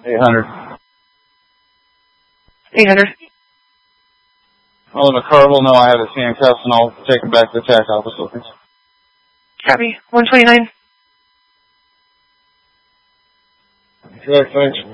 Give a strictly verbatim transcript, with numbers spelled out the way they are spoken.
eight hundred. eight hundred. Well, the car will know I have his handcuffs, and I'll take him back to the tax office with me. Copy. one twenty-nine. Okay, thanks.